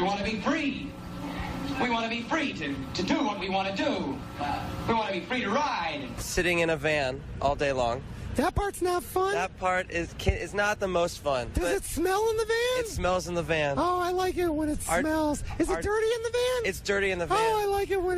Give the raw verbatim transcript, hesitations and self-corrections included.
want to be free. We want to be free to, to do what we want to do. We want to be free to ride. Sitting in a van all day long. That part's not fun? That part is is not the most fun. Does it smell in the van? It smells in the van. Oh, I like it when it Our, smells. Is our, it dirty in the van? It's dirty in the van. Oh, I like it when